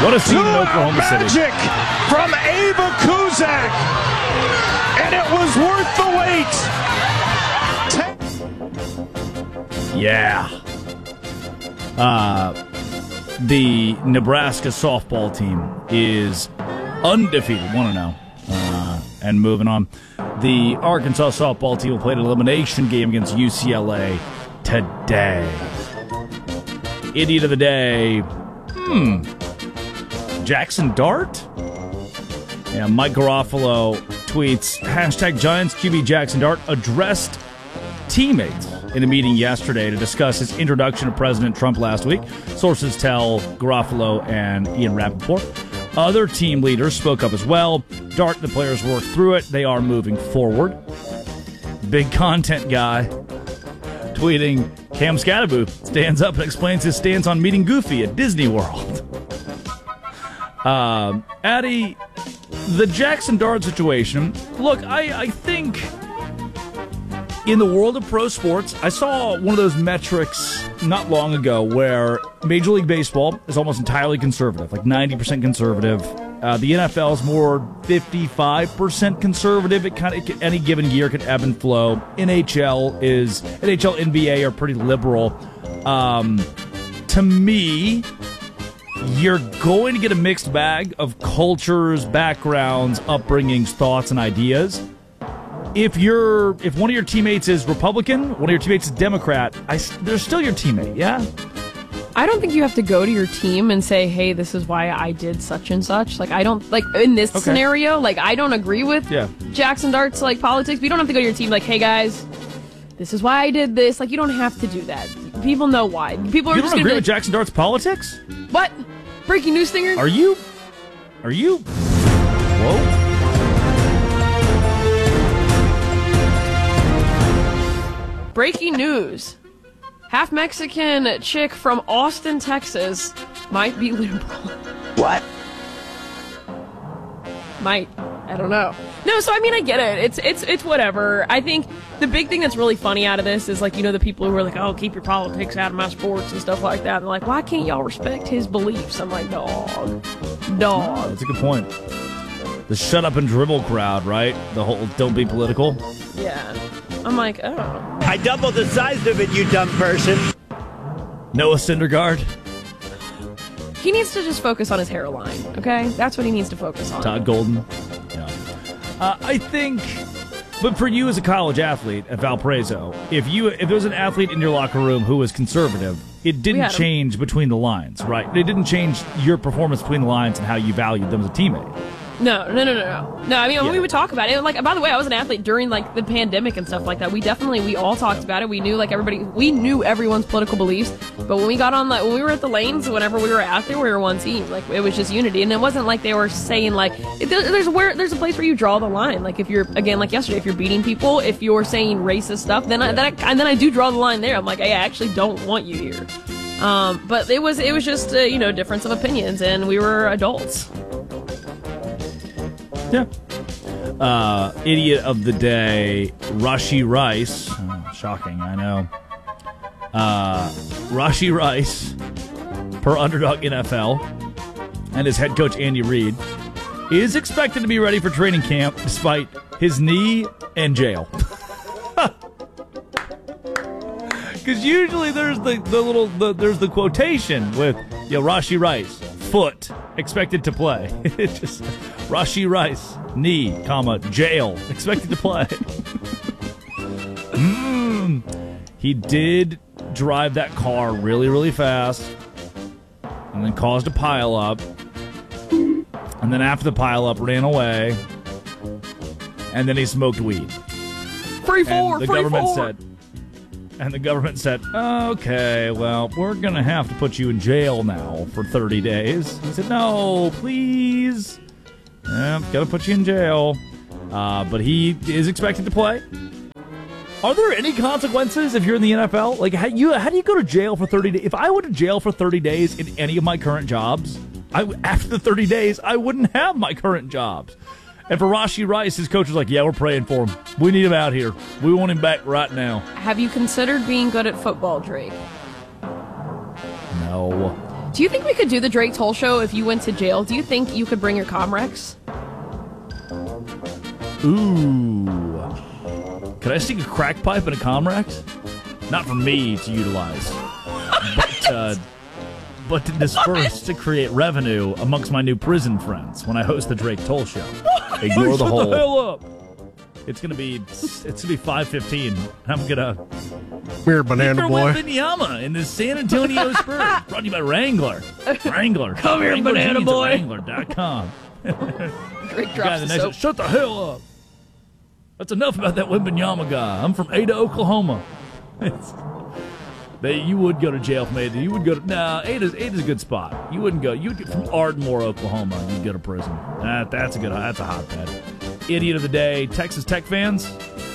What a scene in Oklahoma City. Magic from Ava Kuzak. And it was worth the wait. Yeah. The Nebraska softball team is undefeated, 1-0. And moving on, the Arkansas softball team will play an elimination game against UCLA today. Idiot of the day. Jackson Dart? Yeah, Mike Garofalo tweets, #Giants QB Jackson Dart addressed teammates in a meeting yesterday to discuss his introduction to President Trump last week. Sources tell Garofalo and Ian Rappaport. Other team leaders spoke up as well. Dart and the players worked through it. They are moving forward. Big content guy tweeting, Cam Scadaboo stands up and explains his stance on meeting Goofy at Disney World. Addie, the Jackson Dart situation, look, I think in the world of pro sports, I saw one of those metrics not long ago where Major League Baseball is almost entirely conservative, like 90% conservative. The NFL is more 55% conservative. It kind of any given year could ebb and flow. NHL, NBA are pretty liberal. To me, you're going to get a mixed bag of cultures, backgrounds, upbringings, thoughts, and ideas. If one of your teammates is Republican, one of your teammates is Democrat, they're still your teammate, yeah? I don't think you have to go to your team and say, hey, this is why I did such and such. Like, I don't, like, in this scenario, like, I don't agree with Jackson Dart's, like, politics. But you don't have to go to your team like, hey, guys, this is why I did this. Like, you don't have to do that. People know why. People are you just don't agree with Jackson Dart's politics? What? Breaking news stinger? Are you? Whoa. Breaking news. Half Mexican chick from Austin, Texas might be liberal. What? Might. I don't know. No, so I mean, I get it. It's whatever. I think the big thing that's really funny out of this is, like, you know, the people who are like, oh, keep your politics out of my sports and stuff like that. And they're like, why can't y'all respect his beliefs? I'm like, dog. That's a good point. The shut up and dribble crowd, right? The whole don't be political. Yeah. I'm like, oh. I doubled the size of it, you dumb person. Noah Syndergaard. He needs to just focus on his hairline, okay? That's what he needs to focus on. Todd Golden. Yeah. I think, but for you as a college athlete at Valparaiso, if there was an athlete in your locker room who was conservative, it didn't change between the lines, right? It didn't change your performance between the lines and how you valued them as a teammate. No. I mean, we would talk about it. Like, by the way, I was an athlete during, like, the pandemic and stuff like that. We all talked about it. We knew, like, we knew everyone's political beliefs. But when we got on, like, when we were at the lanes, whenever we were out there, we were one team. Like, it was just unity. And it wasn't like they were saying, like, there's a place where you draw the line. Like, if you're, again, like yesterday, if you're beating people, if you're saying racist stuff, then I do draw the line there. I'm like, I actually don't want you here. But it was just, difference of opinions, and we were adults. Yeah. Idiot of the day, Rashee Rice. Oh, shocking, I know. Rashee Rice, per Underdog NFL, and his head coach Andy Reid, is expected to be ready for training camp despite his knee and jail. Because usually there's the quotation with Rashee Rice, foot, expected to play. It's just Rashee Rice, knee, jail, expected to play. He did drive that car really, really fast and then caused a pileup. And then after the pileup, ran away. And then he smoked weed. And the government said, okay, well, we're going to have to put you in jail now for 30 days. He said, no, please. Yeah, got to put you in jail. But he is expected to play. Are there any consequences if you're in the NFL? Like, how do you go to jail for 30 days? If I went to jail for 30 days in any of my current jobs, after the 30 days, I wouldn't have my current jobs. And for Rashee Rice, his coach was like, yeah, we're praying for him. We need him out here. We want him back right now. Have you considered being good at football, Drake? No. Do you think we could do the Drake Toll Show if you went to jail? Do you think you could bring your Comrex? Ooh. Could I stick a crack pipe in a Comrex? Not for me to utilize, but to disperse to create revenue amongst my new prison friends when I host the Drake Toll Show. Ignore the whole. Shut the hell up! It's gonna be 5:15. I'm gonna. Weird banana boy. Wembanyama in the San Antonio Spurs. Brought to you by Wrangler. Wrangler. Come here, Wrangler banana jeans boy. at Wrangler.com. Drake drops the soap. Shut the hell up. That's enough about that Wembanyama guy. I'm from Ada, Oklahoma. You would go to jail from Ada. You would go to Ada's a good spot. You wouldn't go. You'd get from Ardmore, Oklahoma. You'd go to prison. That's a hotbed. Idiot of the day, Texas Tech fans.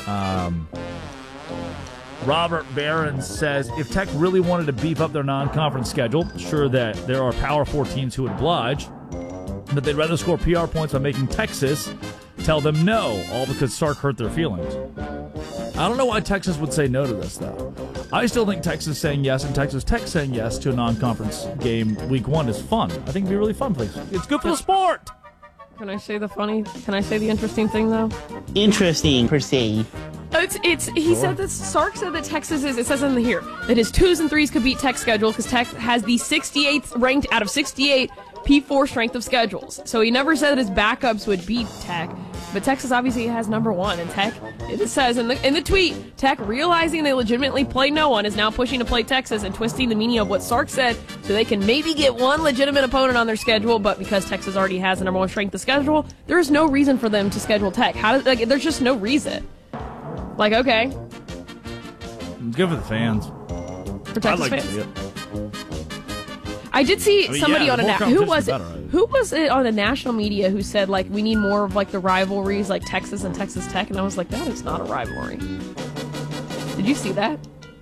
Robert Barron says if Tech really wanted to beef up their non-conference schedule, sure that there are Power 4 teams who would oblige, but they'd rather score PR points by making Texas tell them no, all because Sark hurt their feelings. I don't know why Texas would say no to this, though. I still think Texas saying yes and Texas Tech saying yes to a non-conference game week 1 is fun. I think it'd be really fun, please. It's good for the sport. Can I say the interesting thing, though? Interesting, per se. He said that Sark said that Texas it says in here, that his 2s and 3s could beat Tech's schedule because Tech has the 68th ranked out of 68 P4 strength of schedules. So he never said that his backups would beat Tech. But Texas obviously has number 1, and Tech, it says in the tweet, Tech realizing they legitimately play no one is now pushing to play Texas and twisting the meaning of what Sark said so they can maybe get one legitimate opponent on their schedule, but because Texas already has the number 1 strength of schedule, there is no reason for them to schedule Tech. There's just no reason. Okay. Good for the fans. For Texas I'd like fans. to see it. I did see somebody on who was it on the national media who said we need more of the rivalries like Texas and Texas Tech, and I was like, that is not a rivalry. Did you see that?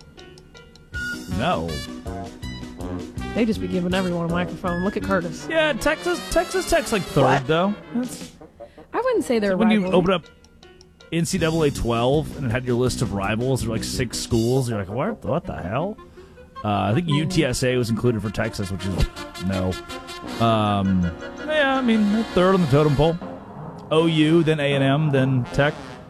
No. They just be giving everyone a microphone. Look at Curtis. Yeah, Texas Tech's third though. I wouldn't say they're a when rivalry. you open up NCAA 12 and it had your list of rivals, there were 6 schools. You're like, what the hell? I think UTSA was included for Texas, which is no. Yeah, I mean, third on the totem pole. OU, then A&M, then Tech.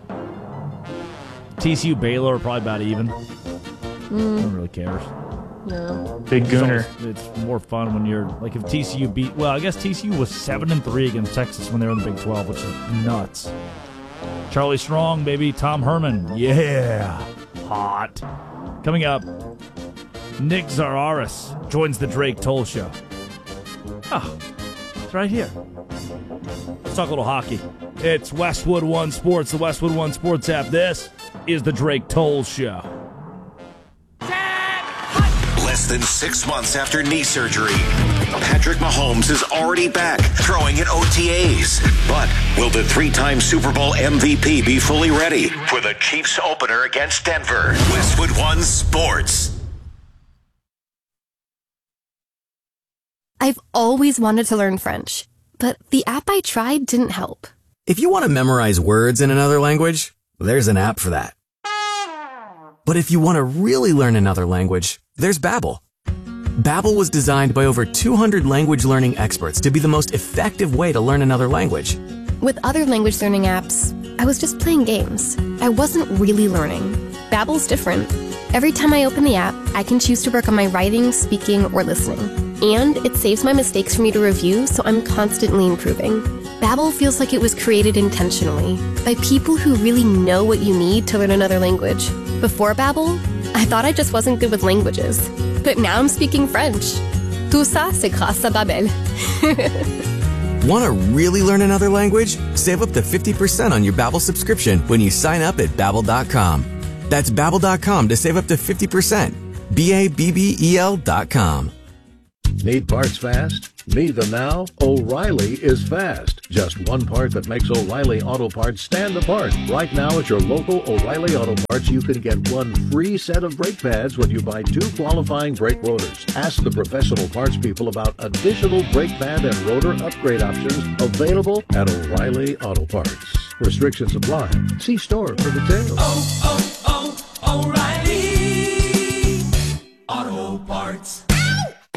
TCU, Baylor are probably about even. No one really cares. No. Big Gooner. It's more fun when you're if TCU beat. Well, I guess TCU was 7-3 against Texas when they were in the Big 12, which is nuts. Charlie Strong, baby. Tom Herman, yeah, hot. Coming up. Nick Zararis joins the Drake Toll Show. Oh, it's right here. Let's talk a little hockey. It's Westwood One Sports, the Westwood One Sports app. This is the Drake Toll Show. Less than 6 months after knee surgery, Patrick Mahomes is already back throwing at OTAs. But will the 3-time Super Bowl MVP be fully ready for the Chiefs opener against Denver? Westwood One Sports. I've always wanted to learn French, but the app I tried didn't help. If you want to memorize words in another language, there's an app for that. But if you want to really learn another language, there's Babbel. Babbel was designed by over 200 language learning experts to be the most effective way to learn another language. With other language learning apps, I was just playing games. I wasn't really learning. Babbel's different. Every time I open the app, I can choose to work on my writing, speaking, or listening. And it saves my mistakes for me to review, so I'm constantly improving. Babbel feels like it was created intentionally by people who really know what you need to learn another language. Before Babbel, I thought I just wasn't good with languages. But now I'm speaking French. Tout ça, c'est grâce à Babbel. Want to really learn another language? Save up to 50% on your Babbel subscription when you sign up at Babbel.com. That's Babbel.com to save up to 50%. Babbel.com. Need parts fast? Need them now? O'Reilly is fast. Just one part that makes O'Reilly Auto Parts stand apart. Right now at your local O'Reilly Auto Parts, you can get one free set of brake pads when you buy 2 qualifying brake rotors. Ask the professional parts people about additional brake pad and rotor upgrade options available at O'Reilly Auto Parts. Restrictions apply. See store for details. O'Reilly Auto Parts.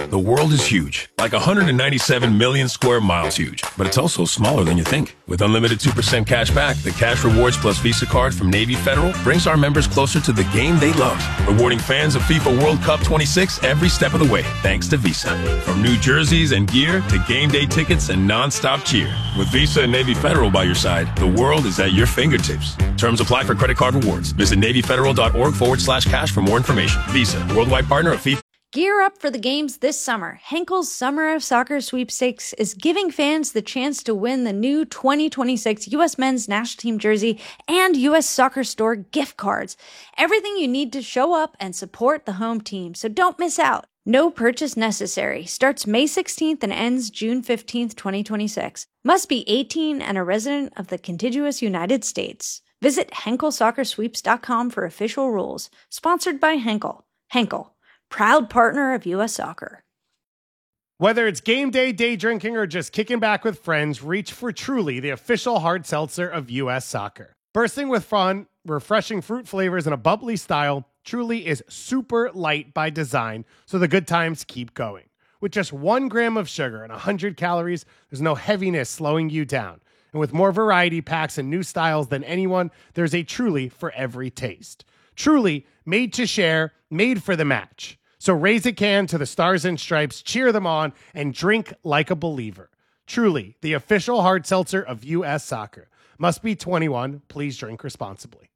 The world is huge, like 197 million square miles huge, but it's also smaller than you think. With unlimited 2% cash back, the Cash Rewards Plus Visa card from Navy Federal brings our members closer to the game they love, rewarding fans of FIFA World Cup 26 every step of the way, thanks to Visa. From new jerseys and gear to game day tickets and non-stop cheer. With Visa and Navy Federal by your side, the world is at your fingertips. Terms apply for credit card rewards. Visit NavyFederal.org/cash for more information. Visa, worldwide partner of FIFA. Gear up for the games this summer. Henkel's Summer of Soccer Sweepstakes is giving fans the chance to win the new 2026 U.S. Men's National Team jersey and U.S. Soccer Store gift cards. Everything you need to show up and support the home team, so don't miss out. No purchase necessary. Starts May 16th and ends June 15th, 2026. Must be 18 and a resident of the contiguous United States. Visit HenkelSoccerSweeps.com for official rules. Sponsored by Henkel. Henkel, proud partner of U.S. Soccer. Whether it's game day, day drinking, or just kicking back with friends, reach for Truly, the official hard seltzer of U.S. Soccer. Bursting with fun, refreshing fruit flavors, and a bubbly style, Truly is super light by design, so the good times keep going. With just 1 gram of sugar and 100 calories, there's no heaviness slowing you down. And with more variety packs and new styles than anyone, there's a Truly for every taste. Truly, made to share, made for the match. So raise a can to the Stars and Stripes, cheer them on, and drink like a believer. Truly, the official hard seltzer of U.S. Soccer. Must be 21. Please drink responsibly.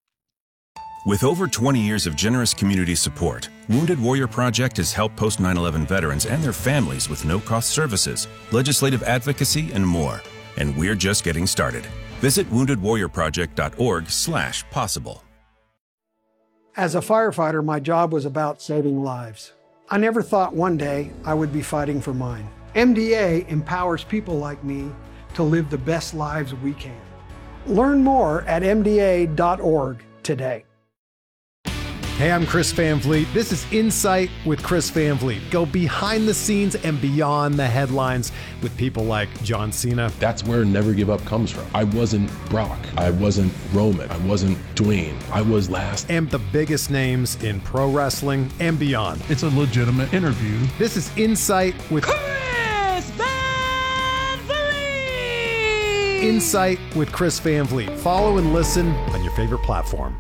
With over 20 years of generous community support, Wounded Warrior Project has helped post 9/11 veterans and their families with no-cost services, legislative advocacy, and more. And we're just getting started. Visit woundedwarriorproject.org/possible. As a firefighter, my job was about saving lives. I never thought one day I would be fighting for mine. MDA empowers people like me to live the best lives we can. Learn more at MDA.org today. Hey, I'm Chris Van Vliet. This is Insight with Chris Van Vliet. Go behind the scenes and beyond the headlines with people like John Cena. That's where Never Give Up comes from. I wasn't Brock. I wasn't Roman. I wasn't Dwayne. I was last. And the biggest names in pro wrestling and beyond. It's a legitimate interview. This is Insight with Chris Van Vliet. Insight with Chris Van Vliet. Follow and listen on your favorite platform.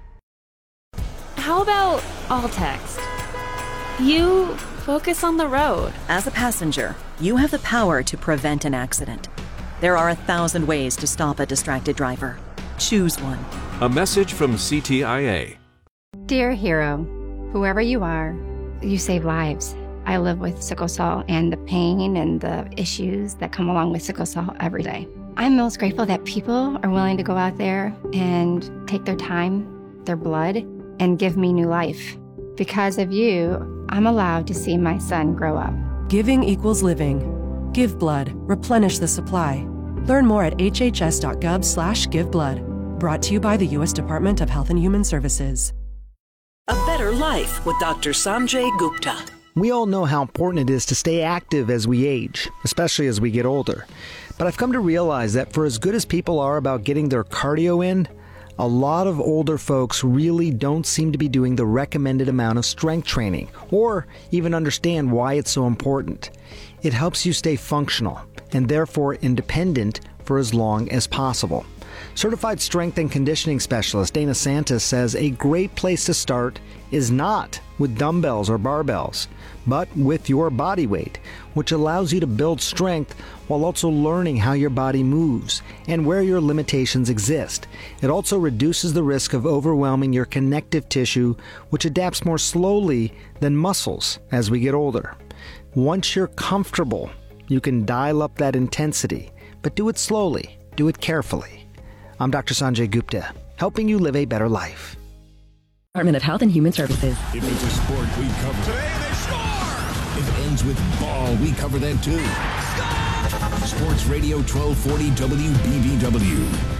How about all text? You focus on the road. As a passenger, you have the power to prevent an accident. There are 1,000 ways to stop a distracted driver. Choose one. A message from CTIA. Dear hero, whoever you are, you save lives. I live with sickle cell and the pain and the issues that come along with sickle cell every day. I'm most grateful that people are willing to go out there and take their time, their blood, and give me new life. Because of you, I'm allowed to see my son grow up. Giving equals living. Give blood. Replenish the supply. Learn more at hhs.gov/giveblood. Brought to you by the U.S. Department of Health and Human Services. A better life with Dr. Sanjay Gupta. We all know how important it is to stay active as we age, especially as we get older. But I've come to realize that for as good as people are about getting their cardio in, a lot of older folks really don't seem to be doing the recommended amount of strength training, or even understand why it's so important. It helps you stay functional, and therefore independent for as long as possible. Certified strength and conditioning specialist Dana Santis says a great place to start is not with dumbbells or barbells, but with your body weight, which allows you to build strength while also learning how your body moves and where your limitations exist. It also reduces the risk of overwhelming your connective tissue, which adapts more slowly than muscles as we get older. Once you're comfortable, you can dial up that intensity, but do it slowly, do it carefully. I'm Dr. Sanjay Gupta, helping you live a better life. Department of Health and Human Services. If it's a sport, we cover. Today they score! If it ends with ball, we cover that too. Score! Sports Radio 1240 WBBW.